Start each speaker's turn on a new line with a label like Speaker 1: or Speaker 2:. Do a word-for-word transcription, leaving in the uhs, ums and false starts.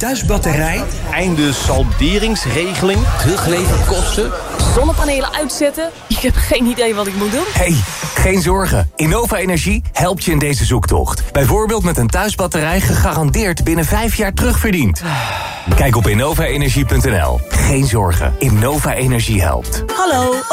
Speaker 1: thuisbatterij?
Speaker 2: Einde salderingsregeling.
Speaker 3: Terugleverkosten.
Speaker 4: Zonnepanelen uitzetten? Ik heb geen idee wat ik moet doen.
Speaker 5: Hey, geen zorgen. Innova Energie helpt je in deze zoektocht. Bijvoorbeeld met een thuisbatterij gegarandeerd binnen vijf jaar terugverdiend. Kijk op innova energie punt n l. Geen zorgen. Innova Energie helpt.
Speaker 6: Hallo.